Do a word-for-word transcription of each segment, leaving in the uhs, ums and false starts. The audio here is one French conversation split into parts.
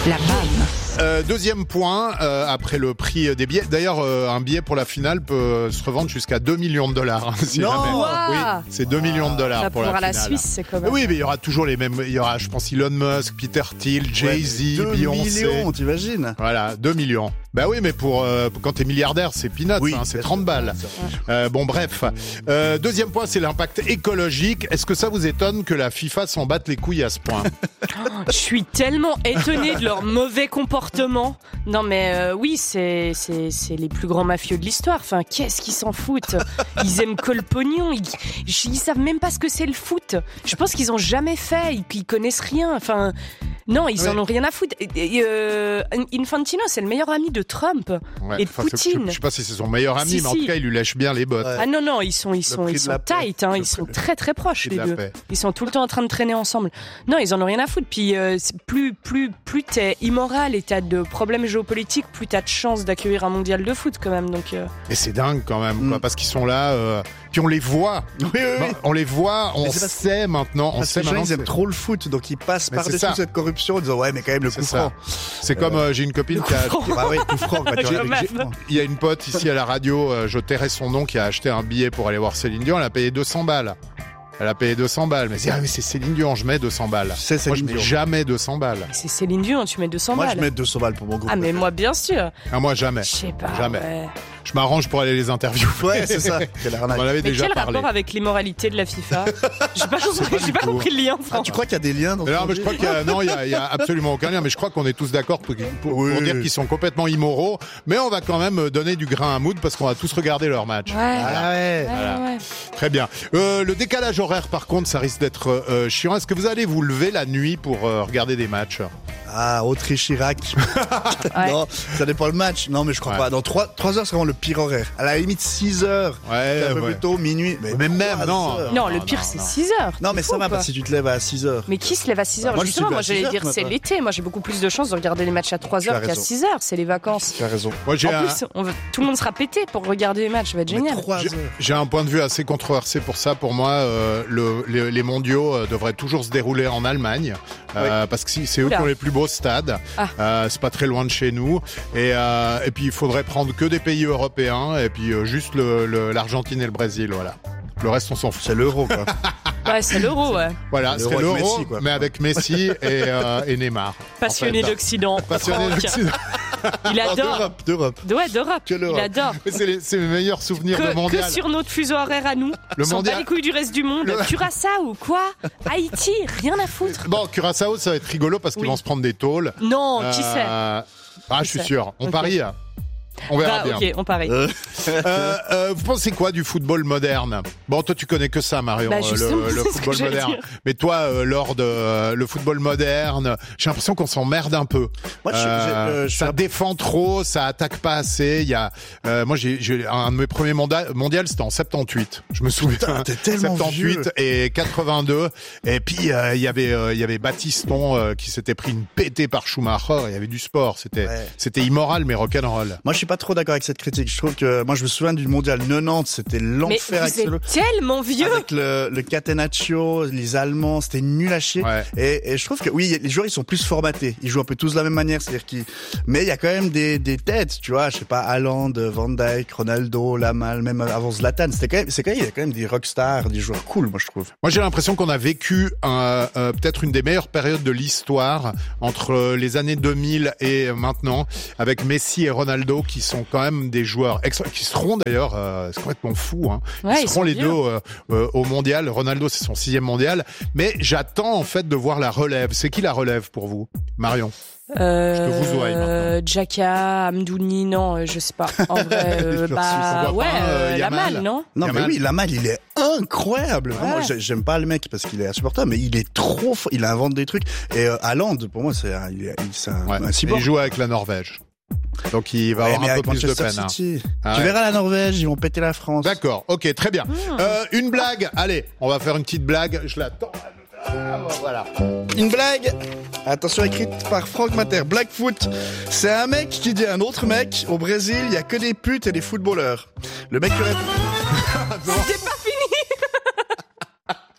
La B A M. Euh, deuxième point, euh, après le prix des billets. D'ailleurs, euh, un billet pour la finale peut se revendre jusqu'à deux millions de dollars. Hein, si Non. jamais. Wow. Oui, c'est deux millions de dollars Ça pour pour la la finale. Suisse, c'est quand même. Oui, mais il y aura toujours les mêmes. Il y aura, je pense, Elon Musk, Peter Thiel, Jay-Z, deux Beyoncé. millions, t'imagines? Voilà, deux millions. Bah oui, mais pour euh, quand t'es milliardaire, c'est peanuts, Oui, hein, c'est bien trente sûr. balles. Euh, bon, bref. Euh, deuxième point, c'est l'impact écologique. Est-ce que ça vous étonne que la FIFA s'en batte les couilles à ce point? Je suis tellement étonnée de leur mauvais comportement. Non mais euh, oui, c'est, c'est, c'est les plus grands mafieux de l'histoire. Enfin, qu'est-ce qu'ils s'en foutent? Ils aiment que le pognon. Ils, ils savent même pas ce que c'est le foot. Je pense qu'ils ont jamais fait. Ils, ils connaissent rien. Enfin, non, ils Ouais. en ont rien à foutre. Et, et, euh, Infantino, c'est le meilleur ami de Trump Ouais, et de enfin, c'est- Poutine. Je, je sais pas si c'est son meilleur ami, Si, mais en si. tout cas, il lui lèche bien les bottes. Ouais. Ah non, non, ils sont, ils sont, prix ils de sont la paix. tight, hein, Le ils sont prix- très très proches prix les de la deux. paix. Ils sont tout le temps en train de traîner ensemble. Non, ils en ont rien à foutre. Puis euh, c'est plus, plus, plus t'es immoral et t'as de problèmes géopolitiques, plus t'as de chances d'accueillir un mondial de foot quand même. Donc, euh, Et c'est dingue quand même, quoi, Mm. parce qu'ils sont là. Euh... Puis on les voit. Oui, oui, oui. Bon, on les voit, on Mais c'est parce- sait maintenant. On Parce sait que les gens, maintenant. ils aiment c'est- trop le foot, donc ils passent Mais c'est par-dessus ça. cette corruption en disant ouais, mais quand même le C'est coup ça. franc. C'est comme euh, j'ai une copine qui a. Bah oui, coup franc. Bah, tu vois, Quand avec- même. Il y a une pote ici à la radio, euh, je tairai son nom, qui a acheté un billet pour aller voir Céline Dion. Elle a payé deux cents balles. Elle a payé deux cents balles. Mais c'est ah, mais c'est Céline Dion, je mets deux cents balles. C'est Moi, je Céline mets Dion. jamais deux cents balles. c'est Céline Dion, tu mets deux cents Moi, balles. je mets deux cents balles pour mon groupe. Ah mais moi bien sûr. Ah, moi, jamais. Je sais pas. Jamais. ouais. Je m'arrange pour aller les interviewer. Ouais, c'est ça. Quelle On arnaque. en avait Mais déjà quel parlé. rapport avec l'immoralité de la FIFA? J'ai pas compris, j'ai pas tout. compris le lien. Ah, franchement. tu crois qu'il y a des liens dans Non, ce mais je crois qu'il y a, non, il y a, il y a absolument aucun lien. Mais je crois qu'on est tous d'accord pour, pour, Oui. pour dire qu'ils sont complètement immoraux. Mais on va quand même donner du grain à moudre parce qu'on va tous regarder leur match. Ouais. Ah ouais. Ouais, Voilà. ouais. Très bien. Euh, le décalage horaire, par contre, ça risque d'être euh, chiant. Est-ce que vous allez vous lever la nuit pour euh, regarder des matchs? Ah, Autriche-Irak. Ouais. Non, ça dépend le match. Non, mais je crois Ouais. pas. Dans trois heures, c'est vraiment le pire horaire. À la limite, six heures. Ouais, un peu ouais. plus tôt, minuit. Mais Mais même, trois non. heures. Non, non, le pire non, c'est non. six heures. Non, T'es mais fou, ça va, quoi. parce que si tu te lèves à six heures. Mais qui se lève à six heures? Moi, je Justement, suis moi à j'allais six heures dire ce c'est matin. l'été. Moi j'ai beaucoup plus de chances de regarder les matchs à trois Tu as heures qu'à raison. six heures. C'est les vacances. Tu as raison. Moi, j'ai En un, plus, on veut- tout le monde sera pété pour regarder les matchs. Ça va être génial. trois j'ai- heures. j'ai un point de vue assez controversé pour ça. Pour moi, euh, le, les, les mondiaux euh, devraient toujours se dérouler en Allemagne. Euh, parce que si- c'est eux Oula. qui ont les plus beaux stades. Ah. Euh, c'est pas très loin de chez nous. Et, euh, et puis, il faudrait prendre que des pays européens. Et puis, euh, juste le- le- l'Argentine et le Brésil. Voilà. Le reste, on s'en fout. C'est l'euro, quoi. Ouais, c'est l'euro, ouais. Voilà, L'euro c'est avec l'euro, Messi, quoi. mais avec Messi et, euh, et Neymar. Passionné En fait. d'Occident. Passionné Franck. d'Occident. Il adore. D'Europe, d'Europe. Ouais, d'Europe. Que l'Europe. Il adore. Mais c'est les- c'est mes meilleurs souvenirs de Que, mondial. que sur notre fuseau horaire à nous. Le On s'en bat mondial- les couilles du reste du monde. Le- Curaçao ou quoi? Haïti, rien à foutre. Bon, Curaçao, ça va être rigolo parce qu'ils Oui. vont se prendre des tôles. Non, qui sait? Euh, Ah, je suis sait sûr. On Ok. parie. hein. On verra Bah, bien. ok, on parie. Euh, Euh, euh, vous pensez quoi du football moderne? Bon, toi, tu connais que ça, Marion, Bah, euh, justement, le, le c'est ce que football j'allais moderne. dire. Mais toi, euh, Lord, euh, le football moderne, j'ai l'impression qu'on s'emmerde un peu. Moi, je suis- Euh, j'ai- euh, je suis ça un- défend trop, ça attaque pas assez. Il y a, euh, moi, j'ai, j'ai un de mes premiers monda- mondiales, c'était en soixante-dix-huit. Je me souviens. Putain, t'es tellement soixante-dix-huit vieux. et quatre-vingt-deux. Et puis euh, il y avait, euh, il y avait Battiston euh, qui s'était pris une pétée par Schumacher. Il y avait du sport. C'était, Ouais. c'était immoral mais rock'n'roll. Moi, je suis pas trop d'accord avec cette critique. Je trouve que, moi, je me souviens du mondial quatre-vingt-dix, c'était Mais l'enfer avec vous ce- êtes tellement vieux. Avec le, le Catenaccio, les Allemands, c'était nul à chier. Ouais. Et, et je trouve que oui, les joueurs ils sont plus formatés. Ils jouent un peu tous de la même manière, c'est-à-dire qu'ils. Mais il y a quand même des, des têtes, tu vois. Je sais pas, Haaland, Van Dijk, Ronaldo, Lamal, même avant Zlatan. C'était quand même, c'est quand même, il y a quand même des rockstars, des joueurs cool, moi je trouve. Moi, j'ai l'impression qu'on a vécu un, euh, peut-être une des meilleures périodes de l'histoire entre les années deux mille et maintenant, avec Messi et Ronaldo, qui sont quand même des joueurs extra, qui seront d'ailleurs, euh, c'est complètement fou, hein. Ouais, ils ils seront sont les vieux. deux euh, euh, au mondial. Ronaldo, c'est son sixième mondial. Mais j'attends en fait de voir la relève. C'est qui la relève pour vous, Marion? Euh, Je te vousoie maintenant. Xhaka, Amdouni, non, euh, je sais pas. En vrai, euh, Je bah vois ouais, pas, euh, euh, Yamal. Lamal, non? Non, Yamal. mais oui, Lamal, il est incroyable. Vraiment, Ouais. j'ai- j'aime pas le mec parce qu'il est insupportable, mais il est trop fort. Il invente des trucs. Et euh, Haaland, pour moi, c'est un, il est, il- c'est un, Ouais. un Et cyborg. il joue avec la Norvège. Donc il va Ouais, avoir mais un peu avec plus de Manchester peine. hein. City. Ah Tu ouais. verras la Norvège, ils vont péter la France. D'accord, ok, très bien. Hmm. Euh, une blague, allez, on va faire une petite blague, je l'attends. Ah, voilà. Une blague, attention, écrite par Franck Mater. Blackfoot, c'est un mec qui dit à un autre mec, au Brésil, il y a que des putes et des footballeurs. Le mec qui répond... C'était pas fini.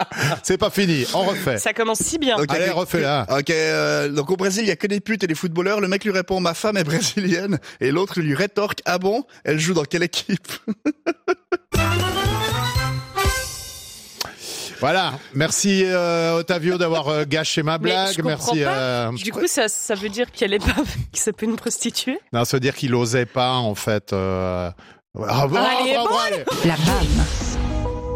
C'est pas fini, on refait. Ça commence si bien. Ok, Allez, ok, refais-la. Ok, euh, donc au Brésil, il y a que des putes et des footballeurs. Le mec lui répond, ma femme est brésilienne. Et l'autre lui rétorque, ah bon? Elle joue dans quelle équipe? Voilà, merci euh, Ottavio d'avoir euh, gâché ma Mais blague. je comprends Merci. pas. Euh... Du coup, ça, ça veut dire qu'elle est pas, que ça peut une prostituée? Non, ça veut dire qu'il osait pas en fait. Euh... Ah, bon, Allez, bon, bon, allez. La B A M.